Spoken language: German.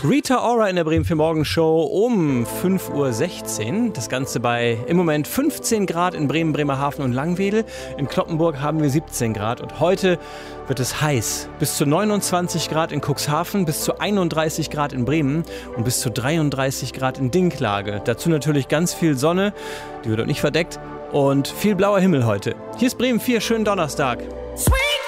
Rita Ora in der Bremen 4 Morgen Show um 5:16 Uhr. Das Ganze bei im Moment 15 Grad in Bremen, Bremerhaven und Langwedel. In Cloppenburg haben wir 17 Grad und heute wird es heiß. Bis zu 29 Grad in Cuxhaven, bis zu 31 Grad in Bremen und bis zu 33 Grad in Dinklage. Dazu natürlich ganz viel Sonne, die wird auch nicht verdeckt, und viel blauer Himmel heute. Hier ist Bremen 4, schönen Donnerstag.